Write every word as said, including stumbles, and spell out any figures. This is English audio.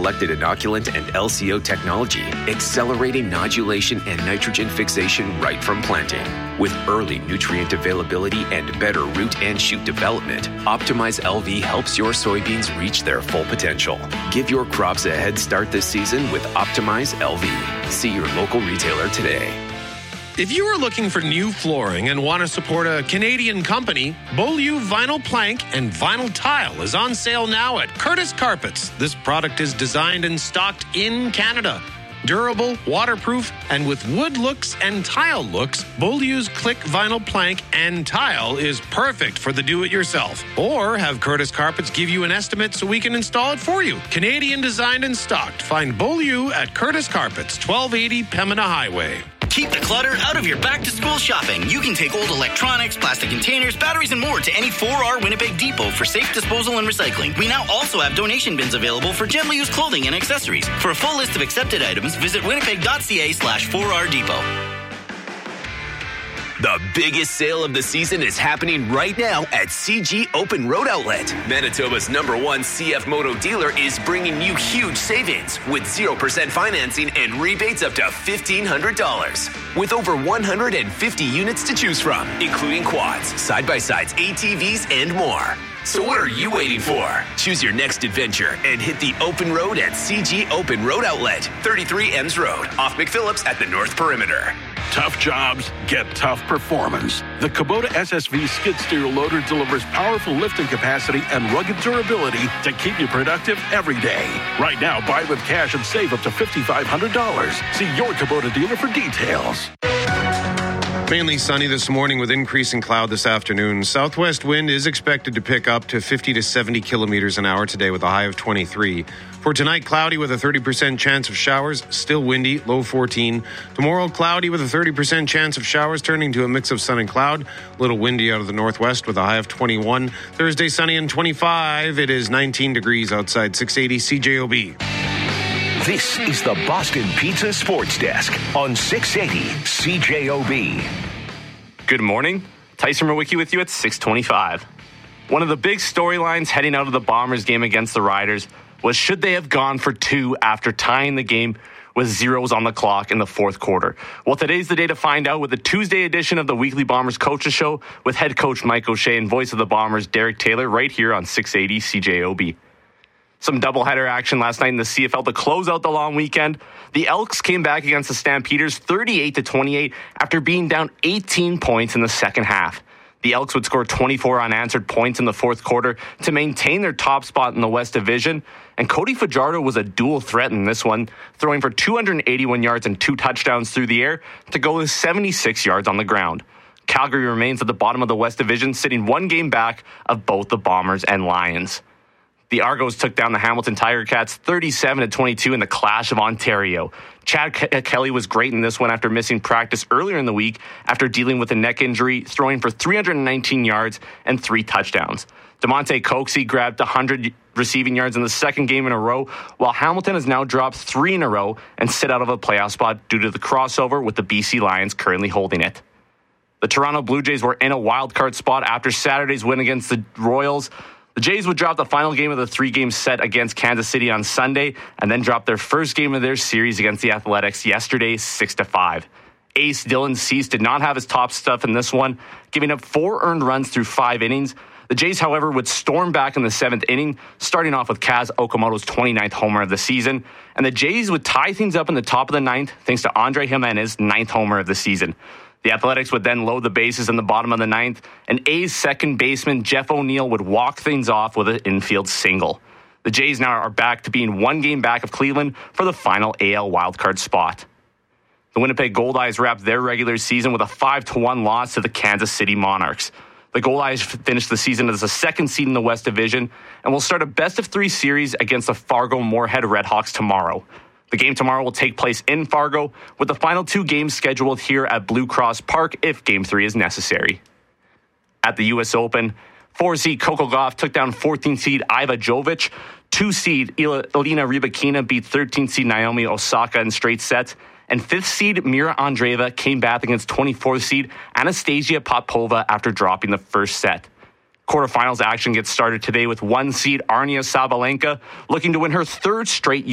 selected inoculant and L C O technology, accelerating nodulation and nitrogen fixation right from planting. With early nutrient availability and better root and shoot development, Optimize L V helps your soybeans reach their full potential. Give your crops a head start this season with Optimize L V. See your local retailer today. If you are looking for new flooring and want to support a Canadian company, Beaulieu Vinyl Plank and Vinyl Tile is on sale now at Curtis Carpets. This product is designed and stocked in Canada. Durable, waterproof, and with wood looks and tile looks, Beaulieu's Click Vinyl Plank and Tile is perfect for the do-it-yourself. Or have Curtis Carpets give you an estimate so we can install it for you. Canadian designed and stocked. Find Beaulieu at Curtis Carpets, twelve eighty Pembina Highway. Keep the clutter out of your back-to-school shopping. You can take old electronics, plastic containers, batteries, and more to any four R Winnipeg Depot for safe disposal and recycling. We now also have donation bins available for gently used clothing and accessories. For a full list of accepted items, visit winnipeg.ca slash 4R Depot. The biggest sale of the season is happening right now at C G Open Road Outlet. Manitoba's number one C F Moto dealer is bringing you huge savings with zero percent financing and rebates up to fifteen hundred dollars. With over one hundred fifty units to choose from, including quads, side-by-sides, A T Vs, and more. So what are you waiting for? Choose your next adventure and hit the open road at C G Open Road Outlet, thirty-three Ems Road, off McPhillips at the North Perimeter. Tough jobs get tough performance. The Kubota S S V skid steer loader delivers powerful lifting capacity and rugged durability to keep you productive every day. Right now, buy with cash and save up to five thousand five hundred dollars. See your Kubota dealer for details. Mainly sunny this morning with increasing cloud this afternoon. Southwest wind is expected to pick up to fifty to seventy kilometers an hour today with a high of twenty-three. For tonight, cloudy with a thirty percent chance of showers, still windy, low fourteen. Tomorrow, cloudy with a thirty percent chance of showers, turning to a mix of sun and cloud. A little windy out of the northwest with a high of twenty-one. Thursday, sunny and twenty-five. It is nineteen degrees outside, six eighty C J O B. This is the Boston Pizza Sports Desk on six eighty C J O B. Good morning. Tyson Mrawicki with you at six twenty-five. One of the big storylines heading out of the Bombers game against the Riders was should they have gone for two after tying the game with zeros on the clock in the fourth quarter. Well, today's the day to find out with the Tuesday edition of the Weekly Bombers Coaches Show with head coach Mike O'Shea and voice of the Bombers Derek Taylor right here on six eighty C J O B. Some doubleheader action last night in the C F L to close out the long weekend. The Elks came back against the Stampeders thirty-eight to twenty-eight after being down eighteen points in the second half. The Elks would score twenty-four unanswered points in the fourth quarter to maintain their top spot in the West Division. And Cody Fajardo was a dual threat in this one, throwing for two hundred eighty-one yards and two touchdowns through the air to go with seventy-six yards on the ground. Calgary remains at the bottom of the West Division, sitting one game back of both the Bombers and Lions. The Argos took down the Hamilton Tiger Cats thirty-seven to twenty-two in the Clash of Ontario. Chad Ke- Kelly was great in this one after missing practice earlier in the week after dealing with a neck injury, throwing for three hundred nineteen yards and three touchdowns. DeMonte Coxey grabbed one hundred receiving yards in the second game in a row, while Hamilton has now dropped three in a row and sit out of a playoff spot due to the crossover with the B C Lions currently holding it. The Toronto Blue Jays were in a wild card spot after Saturday's win against the Royals. The Jays would drop the final game of the three-game set against Kansas City on Sunday and then drop their first game of their series against the Athletics yesterday, six to five. Ace Dylan Cease did not have his top stuff in this one, giving up four earned runs through five innings. The Jays, however, would storm back in the seventh inning, starting off with Kaz Okamoto's twenty-ninth homer of the season. And the Jays would tie things up in the top of the ninth thanks to Andre Jimenez's ninth homer of the season. The Athletics would then load the bases in the bottom of the ninth, and A's second baseman Jeff O'Neill would walk things off with an infield single. The Jays now are back to being one game back of Cleveland for the final A L wildcard spot. The Winnipeg Goldeyes wrapped their regular season with a five to one loss to the Kansas City Monarchs. The Goldeyes finished the season as the second seed in the West Division and will start a best-of-three series against the Fargo-Moorhead Redhawks tomorrow. The game tomorrow will take place in Fargo, with the final two games scheduled here at Blue Cross Park if Game three is necessary. At the U S Open, four-seed Coco Gauff took down fourteen-seed Iva Jovic. two-seed Elena Rybakina beat thirteen-seed Naomi Osaka in straight sets. And fifth-seed Mira Andreeva came back against twenty-fourth-seed Anastasia Popova after dropping the first set. Quarterfinals action gets started today with one-seed Arnia Sabalenka looking to win her third straight